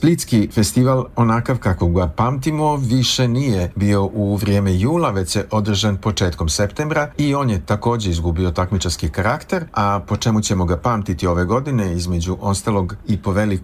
Splitski festival, onakav kako ga pamtimo, više nije bio u vrijeme jula, već se održan početkom septembra i on je također izgubio takmičarski karakter, a po čemu ćemo ga pamtiti ove godine, između ostalog i po velikoj